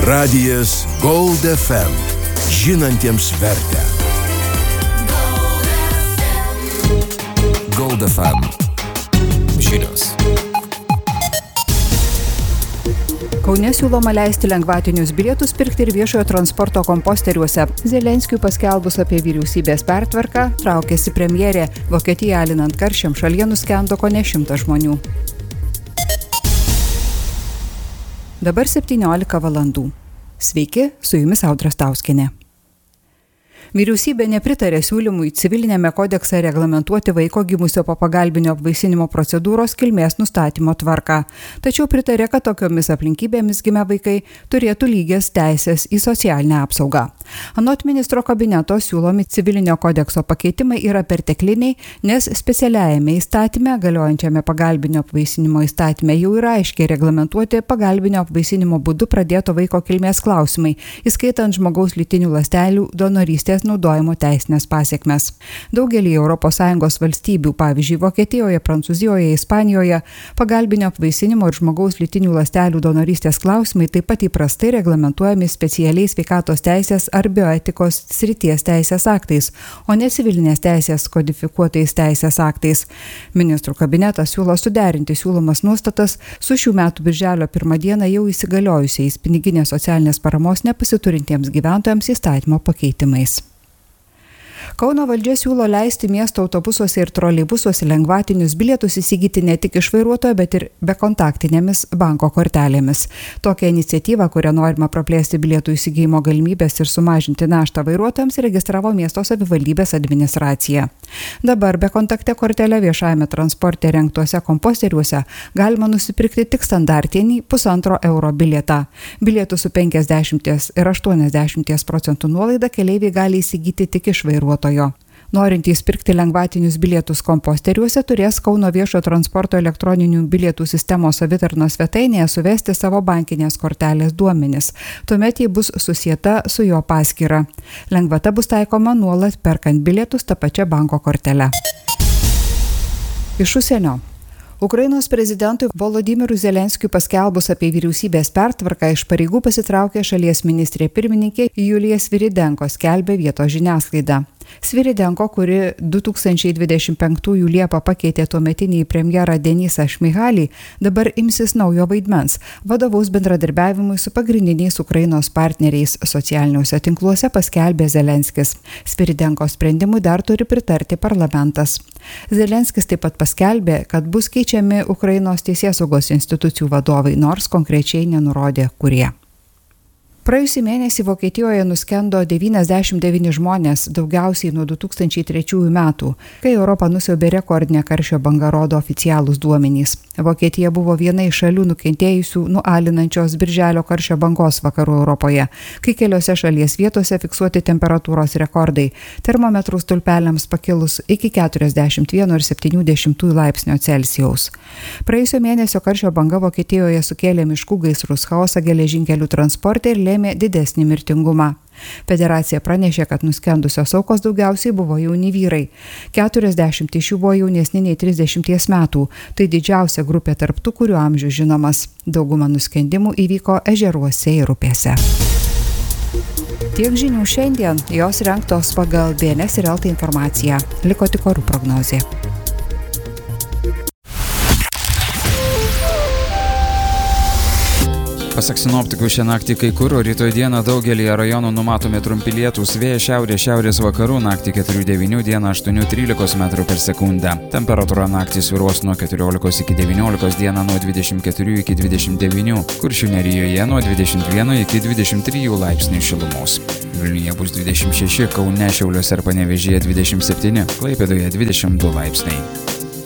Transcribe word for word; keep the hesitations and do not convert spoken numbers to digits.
Radijas Gold F M. Žinantiems vertę. Gold F M. Žinios. Kaune siūloma leisti lengvatinius bilietus pirkti ir viešojo transporto komposteriuose. Zelenskiui paskelbus apie vyriausybės pertvarką, traukėsi premjerė. Vokietija alinant karščiam šalyje nuskendo kone šimtas žmonių. Dabar septyniolika valandų. Sveiki, su jumis Audra Stauskienė. Vyriausybė nepritarė siūlymui civilinėme kodekse reglamentuoti vaiko gimusio po pagalbinio apvaisinimo procedūros kilmės nustatymo tvarką. Tačiau pritarė, kad tokiomis aplinkybėmis gimę vaikai turėtų lygias teisės į socialinę apsaugą. Anot ministro kabineto siūlomi civilinio kodekso pakeitimai yra pertekliniai, nes specialiajame įstatyme, galiojančiame pagalbinio apvaisinimo įstatyme, jau yra aiškiai reglamentuoti pagalbinio apvaisinimo būdu pradėto vaiko kilmės klausimai, įskaitant žmogaus lytinių ląstelių donorystės naudojimo teisinės pasiekmes. Daugelį Europos Sąjungos valstybių, pavyzdžiui, Vokietijoje, Prancūzijoje, Ispanijoje, pagalbinio apvaisinimo ir žmogaus lytinių ląstelių donorystės klausimai taip pat įprastai reglamentuojami specialiais sveikatos teisės ar bioetikos srities teisės aktais, o ne civilinės teisės kodifikuotais teisės aktais. Ministrų kabinetas siūlo suderinti siūlomas nuostatas su šių metų birželio pirmą dieną jau įsigaliojusiais piniginės socialinės paramos nepasiturintiems gyventojams įstatymo pakeitimais. Kauno valdžia siūlo leisti miesto autobusuose ir troleibusuose lengvatinius bilietus įsigyti ne tik iš vairuotojo, bet ir bekontaktinėmis banko kortelėmis. Tokią iniciatyvą, kurią norima praplėsti bilietų įsigijimo galimybės ir sumažinti naštą vairuotojams, registravo miesto savivaldybės administracija. Dabar bekontakte kortelę viešajame transporte rengtuose komposteriuose galima nusipirkti tik standartinį pusantro euro bilietą. Bilietų su penkiasdešimt ir aštuoniasdešimt procentų nuolaida keleiviai gali įsigyti tik iš vairuotojo. Norintys pirkti lengvatinius bilietus komposteriuose turės Kauno viešo transporto elektroninių bilietų sistemos savitarnos svetainėje suvesti savo bankinės kortelės duomenis. Tuomet ji bus susieta su jo paskyra. Lengvata bus taikoma nuolat perkant bilietus tą pačią banko kortelę. Iš užsienio. Ukrainos prezidentui Volodymyrui Zelenskiui paskelbus apie vyriausybės pertvarką iš pareigų pasitraukė šalies ministrė pirmininkė Julija Sviridenko, skelbė vietos žiniasklaida. Sviridenko, kuri du tūkstančiai dvidešimt penktųjų Liepą pakeitė tuometinį premjerą Denisą Šmihalį, dabar imsis naujo vaidmens, vadovaus bendradarbiavimui su pagrindiniais Ukrainos partneriais socialiniuose tinkluose, paskelbė Zelenskis. Sviridenko sprendimui dar turi pritarti parlamentas. Zelenskis taip pat paskelbė, kad bus keičiami Ukrainos teisėsaugos institucijų vadovai, nors konkrečiai nenurodė, kurie. Praėjusį mėnesį Vokietijoje nuskendo devyniasdešimt devyni žmonės, daugiausiai nuo du tūkstančiai trečiųjų metų, kai Europą nusiaubė rekordinė karščio banga, rodo oficialūs duomenys. Vokietija buvo viena iš šalių nukentėjusių nuo alinančios birželio karščio bangos vakarų Europoje, kai keliose šalies vietose fiksuoti temperatūros rekordai, termometrų stulpeliams pakilus iki keturiasdešimt vieno ir septynių dešimtųjų laipsnio Celsijaus. Praėjusio mėnesio karščio banga Vokietijoje sukėlė miškų gaisrus, chaosą geležinkelių transporte ir lėmė didesnį mirtingumą. Federacija pranešė, kad nuskendusios aukos daugiausiai buvo jauni vyrai. keturiasdešimt iš jų buvo jaunesni nei trisdešimties metų. Tai didžiausia grupė tarp tų, kurių amžius žinomas. Dauguma nuskendimų įvyko ežeruose ir upėse. Tiek žinių šiandien, jos rengtos pagal B N S ir L T informaciją. Liko tik orų prognozė. Pasak sinoptikų, šią naktį kai kur, o rytoj dieną daugelį rajonų numatomi trumpi lietūs, vėjas šiaurės šiaurės vakarų, naktį keturi devyni, dieną aštuoni trylika metrų per sekundę. Temperatūra naktį svyruos nuo keturiolikos iki devyniolikos, dieną nuo dvidešimt keturių iki dvidešimt devynių, Kuršių nerijoje nuo dvidešimt vieno iki dvidešimt trijų laipsnių šilumos. Vilniuje bus dvidešimt šeši, Kaune, Šiauliuose ir Panevėžyje dvidešimt septyni, Klaipėdoje dvidešimt du laipsniai.